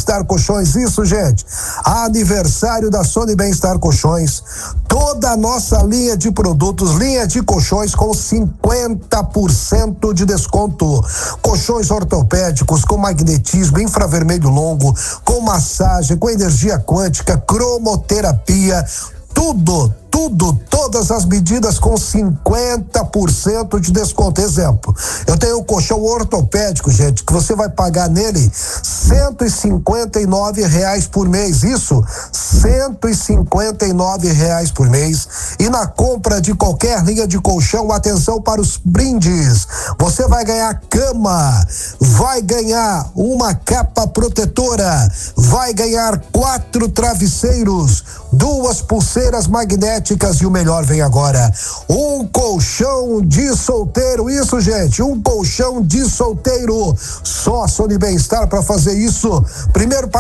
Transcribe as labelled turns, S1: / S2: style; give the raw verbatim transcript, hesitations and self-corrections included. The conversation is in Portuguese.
S1: Bem-Estar Colchões, isso, gente. Aniversário da Sony Bem-Estar Colchões. Toda a nossa linha de produtos, linha de colchões com cinquenta por cento de desconto. Colchões ortopédicos com magnetismo, infravermelho longo, com massagem, com energia quântica, cromoterapia, tudo, tudo, todas as medidas com cinquenta por cento de desconto. Exemplo, eu tenho um colchão ortopédico, gente, que você vai pagar nele cento e cinquenta e nove reais por mês. Isso, cento e cinquenta e nove reais por mês. E na compra de qualquer linha de colchão, atenção para os brindes. Você vai ganhar cama, vai ganhar uma capa protetora, vai ganhar quatro travesseiros, duas pulseiras magnéticas e o melhor vem agora, um colchão de solteiro. Isso, gente, um colchão de solteiro. Só a Sony Bem-Estar para fazer isso. Primeiro